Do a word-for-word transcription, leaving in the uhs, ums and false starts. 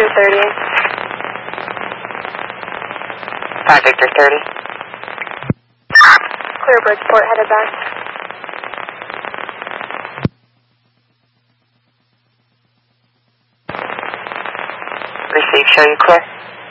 Victor thirty. five Victor thirty. Clear Bridgeport, headed back. Receive, show you clear.